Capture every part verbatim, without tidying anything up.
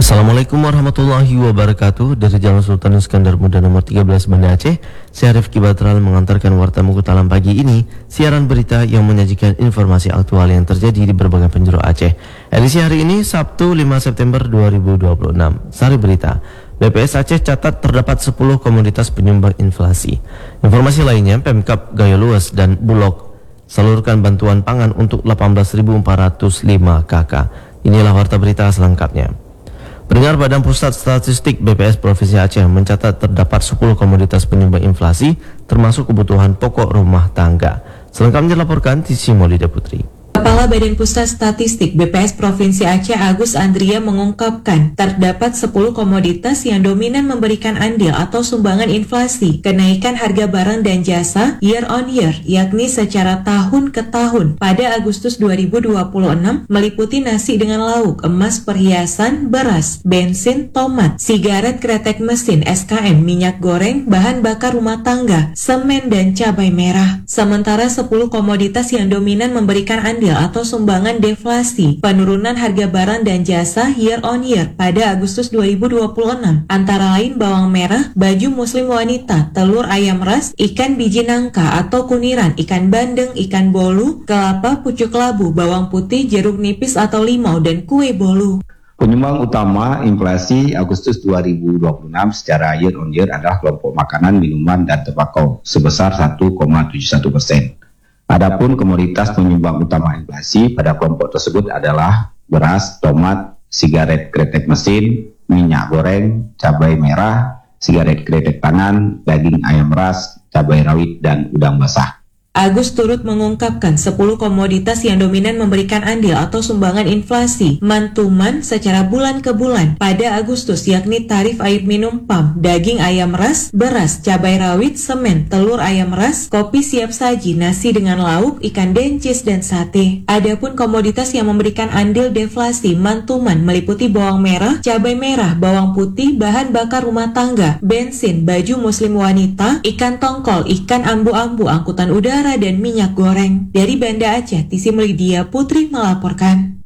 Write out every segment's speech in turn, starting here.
Assalamualaikum warahmatullahi wabarakatuh. Dari Jalan Sultan Iskandar Muda nomor tiga belas Banda Aceh, saya Rifki Batral mengantarkan Warta Mukutalam pagi ini, siaran berita yang menyajikan informasi aktual yang terjadi di berbagai penjuru Aceh. Edisi hari ini Sabtu lima September dua ribu dua puluh enam. Sari berita. B P S Aceh catat terdapat sepuluh komoditas penyumbang inflasi. Informasi lainnya, Pemkab Gayo Luas dan Bulog salurkan bantuan pangan untuk delapan belas ribu empat ratus lima K K. Inilah warta berita selengkapnya. Pendengar, Badan Pusat Statistik B P S Provinsi Aceh mencatat terdapat sepuluh komoditas penyumbang inflasi, termasuk kebutuhan pokok rumah tangga. Selengkapnya dilaporkan Tisi Maulida Putri. Kepala Badan Pusat Statistik B P S Provinsi Aceh Agus Andria mengungkapkan terdapat sepuluh komoditas yang dominan memberikan andil atau sumbangan inflasi kenaikan harga barang dan jasa year on year, yakni secara tahun ke tahun. Pada Agustus dua ribu dua puluh enam meliputi nasi dengan lauk, emas perhiasan, beras, bensin, tomat, sigaret kretek mesin, S K M, minyak goreng, bahan bakar rumah tangga, semen dan cabai merah. Sementara sepuluh komoditas yang dominan memberikan andil atau sumbangan deflasi penurunan harga barang dan jasa year on year pada Agustus dua ribu dua puluh enam, antara lain bawang merah, baju muslim wanita, telur ayam ras, ikan biji nangka atau kuniran, ikan bandeng, ikan bolu, kelapa, pucuk labu, bawang putih, jeruk nipis atau limau, dan kue bolu. Penyumbang utama inflasi Agustus dua ribu dua puluh enam secara year on year adalah kelompok makanan, minuman, dan tembakau sebesar satu koma tujuh satu persen. Adapun komoditas penyumbang utama inflasi pada kelompok tersebut adalah beras, tomat, sigaret kretek mesin, minyak goreng, cabai merah, sigaret kretek tangan, daging ayam ras, cabai rawit, dan udang basah. Agus turut mengungkapkan sepuluh komoditas yang dominan memberikan andil atau sumbangan inflasi mantuman secara bulan ke bulan pada Agustus, yakni tarif air minum P A M, daging ayam ras, beras, cabai rawit, semen, telur ayam ras, kopi siap saji, nasi dengan lauk, ikan dencis, dan sate. Adapun komoditas yang memberikan andil deflasi mantuman meliputi bawang merah, cabai merah, bawang putih, bahan bakar rumah tangga, bensin, baju muslim wanita, ikan tongkol, ikan ambu-ambu, angkutan udara, dan minyak goreng. Dari Banda Aceh, Tisi Maulida Putri melaporkan.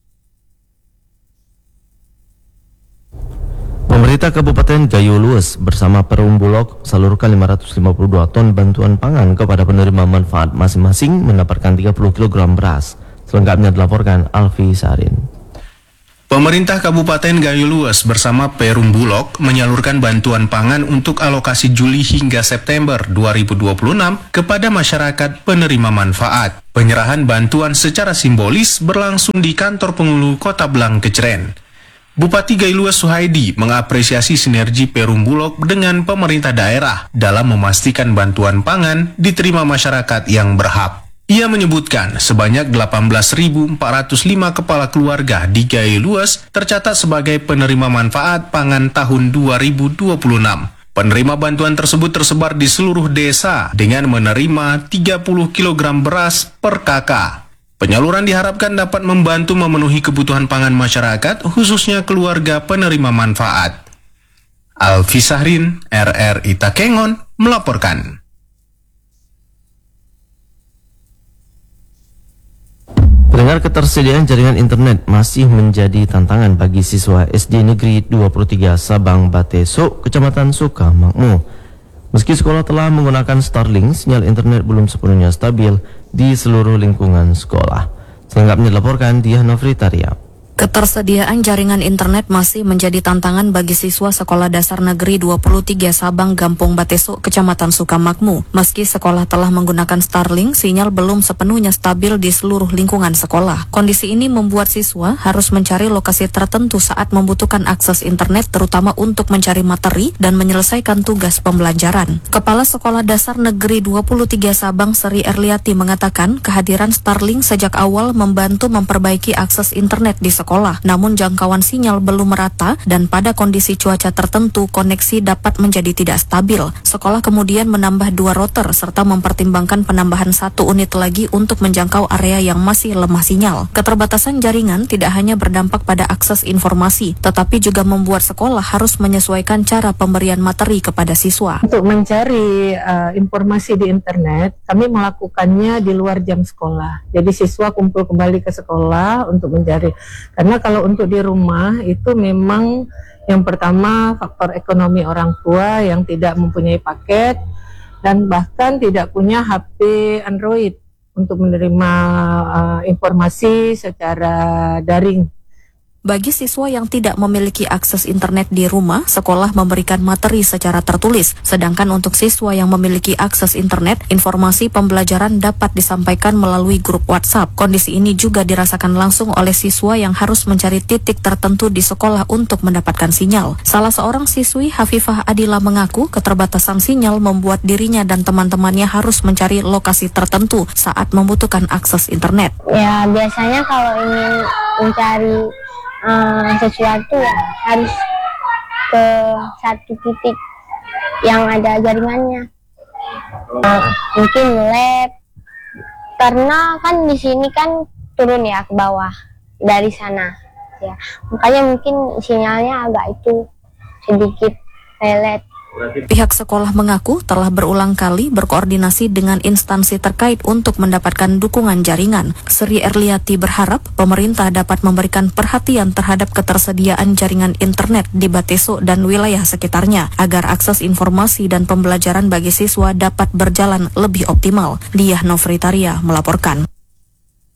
Pemerintah Kabupaten Gayo Luas bersama Perum Bulog salurkan lima ratus lima puluh dua ton bantuan pangan kepada penerima manfaat, masing-masing mendapatkan tiga puluh kilogram beras. Selengkapnya dilaporkan Alfi Sarin. Pemerintah Kabupaten Gayo Luas bersama Perum Bulog menyalurkan bantuan pangan untuk alokasi Juli hingga September dua ribu dua puluh enam kepada masyarakat penerima manfaat. Penyerahan bantuan secara simbolis berlangsung di kantor penghulu Kota Blang Keceren. Bupati Gayo Luas Suhaidi mengapresiasi sinergi Perum Bulog dengan pemerintah daerah dalam memastikan bantuan pangan diterima masyarakat yang berhak. Ia menyebutkan sebanyak delapan belas ribu empat ratus lima kepala keluarga di Gayo Luas tercatat sebagai penerima manfaat pangan tahun dua ribu dua puluh enam. Penerima bantuan tersebut tersebar di seluruh desa dengan menerima tiga puluh kilogram beras per kakak. Penyaluran diharapkan dapat membantu memenuhi kebutuhan pangan masyarakat, khususnya keluarga penerima manfaat. Alfi Sahrin, R R I Takengon, melaporkan. Pendengar, ketersediaan jaringan internet masih menjadi tantangan bagi siswa S D Negeri dua puluh tiga Sabang Bateso, Kecamatan Sukamakmur. Meski sekolah telah menggunakan Starlink, sinyal internet belum sepenuhnya stabil di seluruh lingkungan sekolah. Selengkapnya dilaporkan Diana Fritaria. Ketersediaan jaringan internet masih menjadi tantangan bagi siswa Sekolah Dasar Negeri dua puluh tiga Sabang Gampong Bateso, Kecamatan Sukamakmur. Meski sekolah telah menggunakan Starlink, sinyal belum sepenuhnya stabil di seluruh lingkungan sekolah. Kondisi ini membuat siswa harus mencari lokasi tertentu saat membutuhkan akses internet, terutama untuk mencari materi dan menyelesaikan tugas pembelajaran. Kepala Sekolah Dasar Negeri dua puluh tiga Sabang, Sri Erliati, mengatakan kehadiran Starlink sejak awal membantu memperbaiki akses internet di sekolah. sekolah, namun jangkauan sinyal belum merata dan pada kondisi cuaca tertentu koneksi dapat menjadi tidak stabil. Sekolah kemudian menambah dua router serta mempertimbangkan penambahan satu unit lagi untuk menjangkau area yang masih lemah sinyal. Keterbatasan jaringan tidak hanya berdampak pada akses informasi, tetapi juga membuat sekolah harus menyesuaikan cara pemberian materi kepada siswa. Untuk mencari uh, informasi di internet, kami melakukannya di luar jam sekolah. Jadi siswa kumpul kembali ke sekolah untuk mencari. Karena kalau untuk di rumah itu memang yang pertama faktor ekonomi orang tua yang tidak mempunyai paket dan bahkan tidak punya H P Android untuk menerima uh, informasi secara daring. Bagi siswa yang tidak memiliki akses internet di rumah, sekolah memberikan materi secara tertulis. Sedangkan untuk siswa yang memiliki akses internet, informasi pembelajaran dapat disampaikan melalui grup WhatsApp. Kondisi ini juga dirasakan langsung oleh siswa yang harus mencari titik tertentu di sekolah untuk mendapatkan sinyal. Salah seorang siswi, Hafifah Adila, mengaku keterbatasan sinyal membuat dirinya dan teman-temannya harus mencari lokasi tertentu saat membutuhkan akses internet. Ya, biasanya kalau ingin mencari Uh, sesuatu ya harus ke satu titik yang ada jaringannya, uh, mungkin lab, karena kan di sini kan turun ya ke bawah dari sana ya, makanya mungkin sinyalnya agak itu sedikit lelet. Pihak sekolah mengaku telah berulang kali berkoordinasi dengan instansi terkait untuk mendapatkan dukungan jaringan. Sri Erliati berharap pemerintah dapat memberikan perhatian terhadap ketersediaan jaringan internet di Bateso dan wilayah sekitarnya agar akses informasi dan pembelajaran bagi siswa dapat berjalan lebih optimal. Diah Novritaria melaporkan.